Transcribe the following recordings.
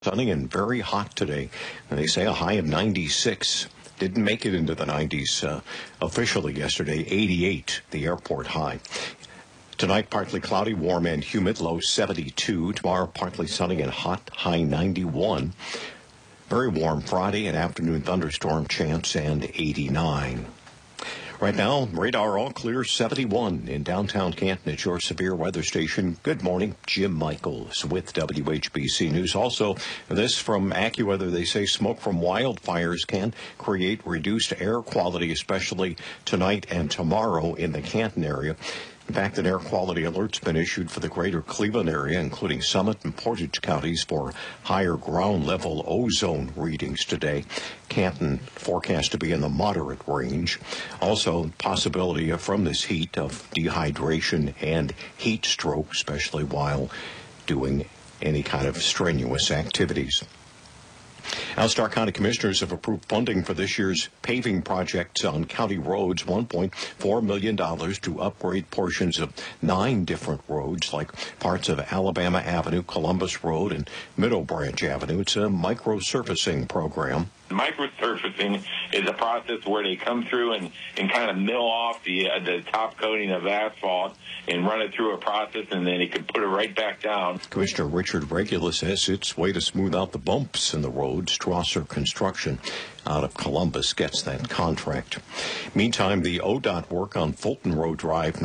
Sunny and very hot today. And they say a high of 96. Didn't make it into the 90s officially yesterday. 88, the airport high. Tonight, partly cloudy, warm and humid, low 72. Tomorrow, partly sunny and hot, high 91. Very warm Friday, an afternoon thunderstorm chance, and 89. Right now, radar all clear, 71 in downtown Canton at your severe weather station. Good morning, Jim Michaels with WHBC News. Also, this from AccuWeather, they say smoke from wildfires can create reduced air quality, especially tonight and tomorrow in the Canton area. In fact, an air quality alert's been issued for the greater Cleveland area, including Summit and Portage counties, for higher ground level ozone readings today. Canton forecast to be in the moderate range. Also, possibility from this heat of dehydration and heat stroke, especially while doing any kind of strenuous activities. Now, Stark County Commissioners have approved funding for this year's paving projects on county roads, $1.4 million to upgrade portions of 9 different roads, like parts of Alabama Avenue, Columbus Road, and Middle Branch Avenue. It's a microsurfacing program. Microsurfacing is a process where they come through and kind of mill off the top coating of asphalt and run it through a process, and then they can put it right back down. Commissioner Richard Regula says it's a way to smooth out the bumps in the roads. Strasser Construction out of Columbus gets that contract. Meantime, the ODOT work on Fulton Drive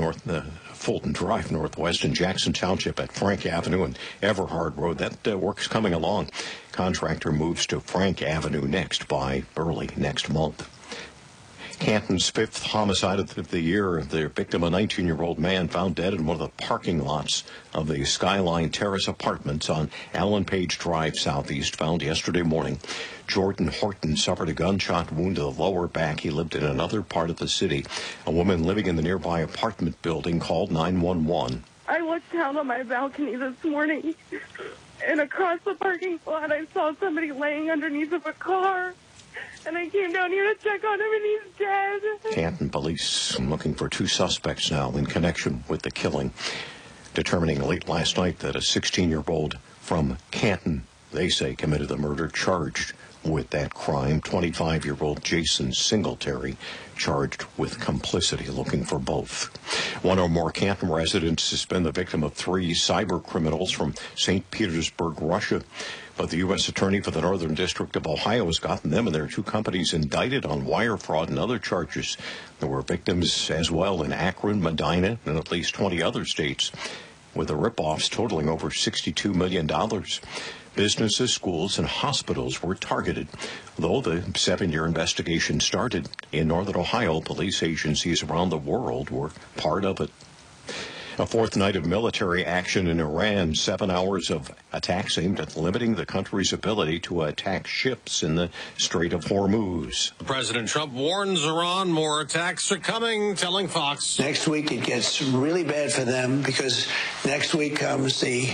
Northwest in Jackson Township at Frank Avenue and Everhard Road, that work's coming along. Contractor moves to Frank Avenue next by early next month. Canton's 5th homicide of the year. The victim, a 19-year-old man, found dead in one of the parking lots of the Skyline Terrace Apartments on Allen Page Drive Southeast, found yesterday morning. Jordan Horton suffered a gunshot wound to the lower back. He lived in another part of the city. A woman living in the nearby apartment building called 911. I looked out on my balcony this morning, and across the parking lot, I saw somebody laying underneath of a car. And I came down here to check on him, and he's dead. Canton police looking for 2 suspects now in connection with the killing, determining late last night that a 16-year-old from Canton, they say, committed the murder, charged with that crime. 25-year-old Jason Singletary charged with complicity, looking for both. One or more Canton residents has been the victim of 3 cyber criminals from St. Petersburg, Russia. But the U.S. Attorney for the Northern District of Ohio has gotten them and their 2 companies indicted on wire fraud and other charges. There were victims as well in Akron, Medina, and at least 20 other states, with the ripoffs totaling over $62 million. Businesses, schools, and hospitals were targeted. Though the 7-year investigation started in Northern Ohio, police agencies around the world were part of it. A 4th night of military action in Iran, 7 hours of attacks aimed at limiting the country's ability to attack ships in the Strait of Hormuz. President Trump warns Iran more attacks are coming, telling Fox. Next week it gets really bad for them because next week comes the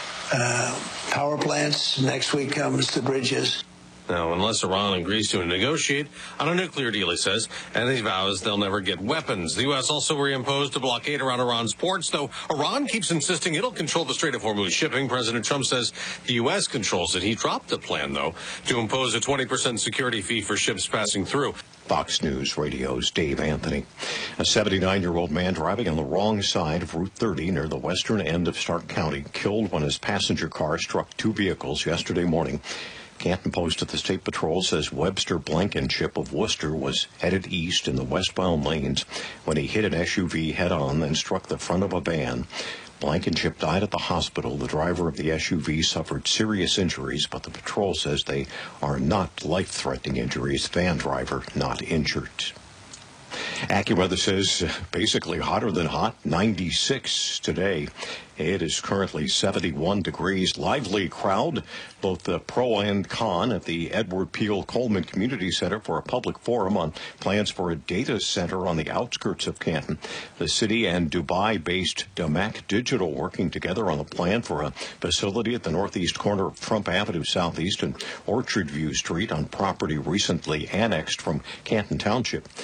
power plants, next week comes the bridges. Now, unless Iran agrees to negotiate on a nuclear deal, he says, and he vows they'll never get weapons. The U.S. also reimposed a blockade around Iran's ports, though Iran keeps insisting it'll control the Strait of Hormuz shipping. President Trump says the U.S. controls it. He dropped the plan, though, to impose a 20% security fee for ships passing through. Fox News Radio's Dave Anthony. A 79-year-old man driving on the wrong side of Route 30 near the western end of Stark County killed when his passenger car struck 2 vehicles yesterday morning. Canton Post at the State Patrol says Webster Blankenship of Worcester was headed east in the westbound lanes when he hit an SUV head-on and struck the front of a van. Blankenship died at the hospital. The driver of the SUV suffered serious injuries, but the patrol says they are not life-threatening injuries. Van driver not injured. AccuWeather says basically hotter than hot, 96 today. It is currently 71 degrees. Lively crowd, both the pro and con, at the Edward Peale Coleman Community Center for a public forum on plans for a data center on the outskirts of Canton. The city and Dubai-based Damac Digital working together on a plan for a facility at the northeast corner of Trump Avenue Southeast and Orchard View Street on property recently annexed from Canton Township.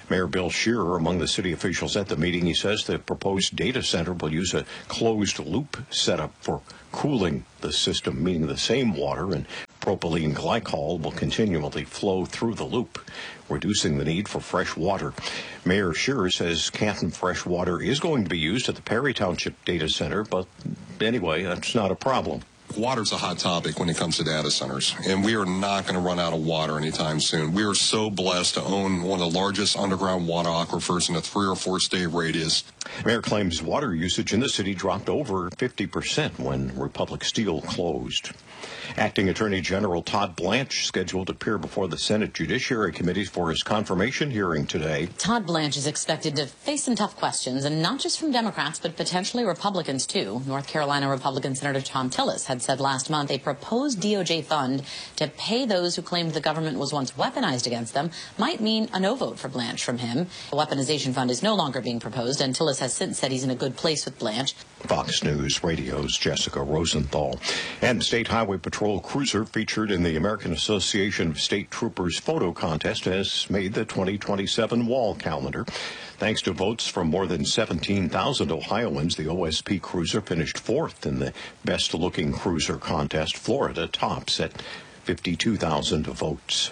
Mayor Bill Scheer among the city officials at the meeting. He says the proposed data center will use a closed-loop setup for cooling the system, meaning the same water and propylene glycol will continually flow through the loop, reducing the need for fresh water. Mayor Scheer says Canton fresh water is going to be used at the Perry Township Data Center, but anyway, that's not a problem. Water's a hot topic when it comes to data centers, and we are not going to run out of water anytime soon. We are so blessed to own one of the largest underground water aquifers in a 3 or 4 state radius. Mayor claims water usage in the city dropped over 50% when Republic Steel closed. Acting Attorney General Todd Blanche scheduled to appear before the Senate Judiciary Committee for his confirmation hearing today. Todd Blanche is expected to face some tough questions, and not just from Democrats, but potentially Republicans, too. North Carolina Republican Senator Thom Tillis had said last month a proposed DOJ fund to pay those who claimed the government was once weaponized against them might mean a no vote for Blanche from him. The weaponization fund is no longer being proposed, and Tillis has since said he's in a good place with Blanche. Fox News Radio's Jessica Rosenthal. And State Highway Patrol cruiser featured in the American Association of State Troopers photo contest has made the 2027 wall calendar. Thanks to votes from more than 17,000 Ohioans, the OSP cruiser finished 4th in the best-looking cruiser contest. Florida tops at 52,000 votes.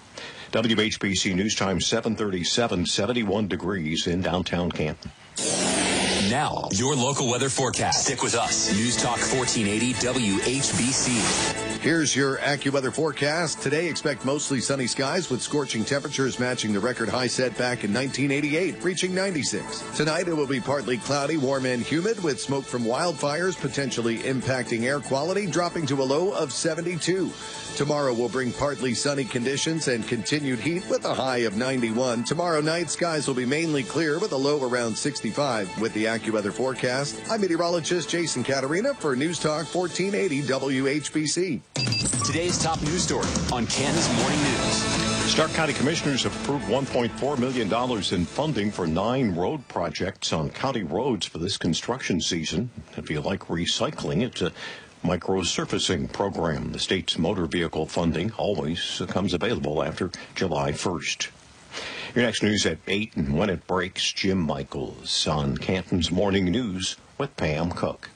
WHBC News Time 7:37, 71 degrees in downtown Canton. Now, your local weather forecast. Stick with us. News Talk 1480 WHBC. Here's your AccuWeather forecast. Today, expect mostly sunny skies with scorching temperatures matching the record high set back in 1988, reaching 96. Tonight, it will be partly cloudy, warm, and humid with smoke from wildfires potentially impacting air quality, dropping to a low of 72. Tomorrow will bring partly sunny conditions and continued heat with a high of 91. Tomorrow night, skies will be mainly clear with a low around 65. With the AccuWeather forecast, I'm meteorologist Jason Caterina for News Talk 1480 WHBC. Today's top news story on Canton's Morning News. Stark County Commissioners have approved $1.4 million in funding for 9 road projects on county roads for this construction season. If you like recycling, it's a micro-surfacing program. The state's motor vehicle funding always comes available after July 1st. Your next news at 8, and when it breaks, Jim Michaels on Canton's Morning News with Pam Cook.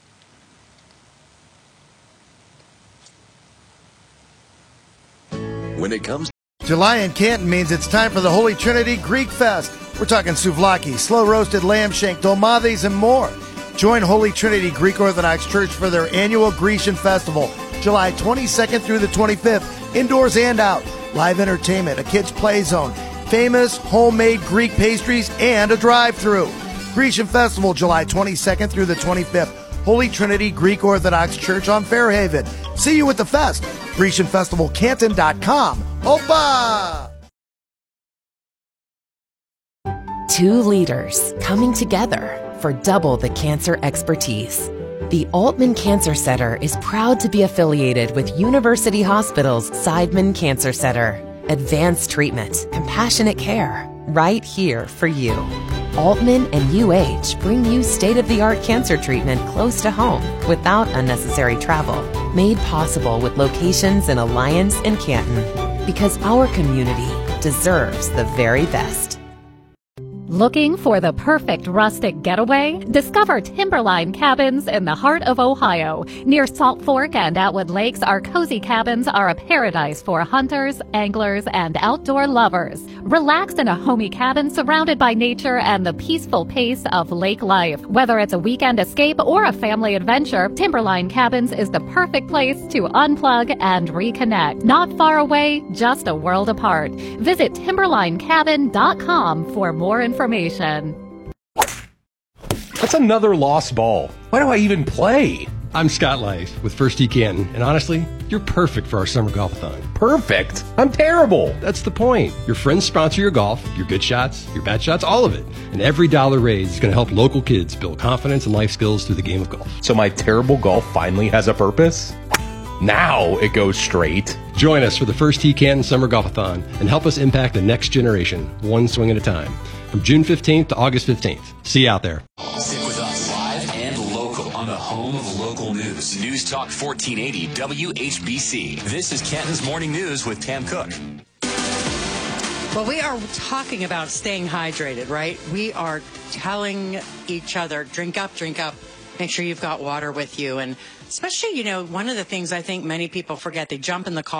When it comes July in Canton means it's time for the Holy Trinity Greek Fest. We're talking souvlaki, slow-roasted lamb shank, dolmades, and more. Join Holy Trinity Greek Orthodox Church for their annual Grecian Festival, July 22nd through the 25th, indoors and out. Live entertainment, a kids' play zone, famous homemade Greek pastries, and a drive-thru. Grecian Festival, July 22nd through the 25th. Holy Trinity Greek Orthodox Church on Fairhaven. See you at the fest. GrecianFestivalCanton.com. Opa! 2 leaders coming together for double the cancer expertise. The Altman Cancer Center is proud to be affiliated with University Hospital's Seidman Cancer Center. Advanced treatment, compassionate care, right here for you. Altman and UH bring you state-of-the-art cancer treatment close to home without unnecessary travel. Made possible with locations in Alliance and Canton. Because our community deserves the very best. Looking for the perfect rustic getaway? Discover Timberline Cabins in the heart of Ohio. Near Salt Fork and Atwood Lakes, our cozy cabins are a paradise for hunters, anglers, and outdoor lovers. Relax in a homey cabin surrounded by nature and the peaceful pace of lake life. Whether it's a weekend escape or a family adventure, Timberline Cabins is the perfect place to unplug and reconnect. Not far away, just a world apart. Visit timberlinecabin.com for more information. That's another lost ball. Why do I even play? I'm Scott Life with First Tee Canton, and honestly, you're perfect for our summer golf-a-thon. Perfect? I'm terrible. That's the point. Your friends sponsor your golf, your good shots, your bad shots, all of it. And every dollar raised is going to help local kids build confidence and life skills through the game of golf. So my terrible golf finally has a purpose? Now it goes straight. Join us for the First Tee Canton Summer Golf-a-thon and help us impact the next generation, one swing at a time. From June 15th to August 15th. See you out there. Stick with us live and local on the home of local news. News Talk 1480 WHBC. This is Canton's Morning News with Pam Cook. Well, we are talking about staying hydrated, right? We are telling each other, drink up, make sure you've got water with you. And especially, one of the things I think many people forget, they jump in the car